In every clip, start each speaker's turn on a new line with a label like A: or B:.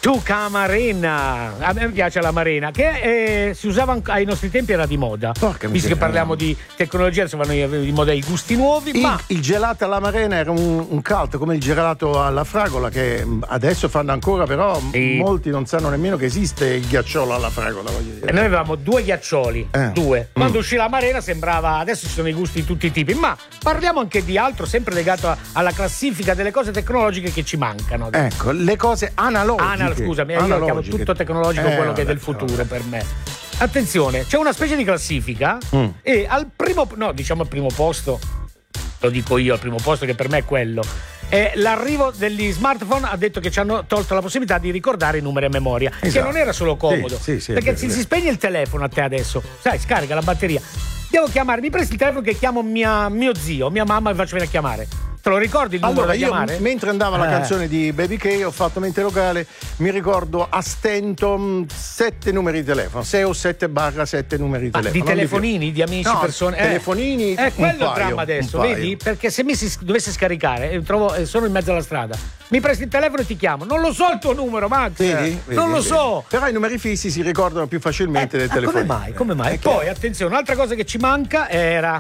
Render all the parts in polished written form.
A: Tu camarena, a me piace la marena, che si usava ai nostri tempi, era di moda. Visto che parliamo di tecnologia, adesso vanno di moda i gusti nuovi. Ma
B: il gelato alla marena era un cult, come il gelato alla fragola, che adesso fanno ancora, però molti non sanno nemmeno che esiste il ghiacciolo alla fragola.
A: Noi avevamo 2 ghiaccioli, 2. Quando uscì la marena sembrava, adesso ci sono i gusti di tutti i tipi, ma parliamo anche di altro, sempre legato alla classifica delle cose tecnologiche che ci mancano.
B: Ecco, le cose analogiche.
A: Scusami, io chiamo tutto tecnologico quello che è del futuro per me. Attenzione, c'è una specie di classifica e al primo posto, lo dico io, al primo posto, che per me è quello, è l'arrivo degli smartphone. Ha detto che ci hanno tolto la possibilità di ricordare i numeri a memoria, che non era solo comodo, perché si spegne il telefono a te adesso, sai, scarica la batteria, devo chiamare, mi presti il telefono che chiamo mio zio, mia mamma, e faccio venire a chiamare. Te lo ricordi il numero da chiamare?
B: Mentre andava la canzone di Baby K, ho fatto mente locale, mi ricordo a stento 7 numeri di telefono, 6 o 7/7 numeri di telefono.
A: Di telefonini, di amici, persone?
B: Telefonini.
A: È quello il dramma adesso, vedi? Perché se mi dovesse scaricare, sono in mezzo alla strada, mi presti il telefono e ti chiamo. Non lo so il tuo numero, Max.
B: Vedi?
A: Non lo so.
B: Però i numeri fissi si ricordano più facilmente del telefono.
A: Come mai? Poi, attenzione, un'altra cosa che ci manca era...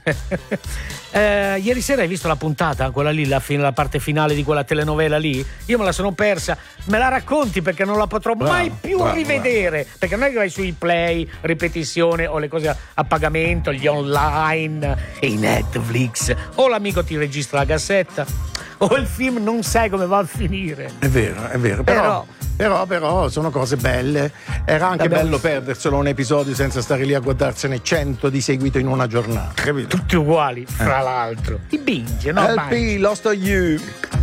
A: ieri sera hai visto la puntata, quella lì, la parte finale di quella telenovela lì? Io me la sono persa. Me la racconti, perché non la potrò mai più rivedere, perché non è che vai sui play, ripetizione, o le cose a pagamento, gli online, i Netflix, o l'amico ti registra la cassetta, o il film non sai come va a finire.
B: È vero, però sono cose belle. Era anche bello perderselo un episodio senza stare lì a guardarsene 100 di seguito in una giornata, capito?
A: Tutti uguali, fra l'altro. I binge, no?
B: LP, Lost on You.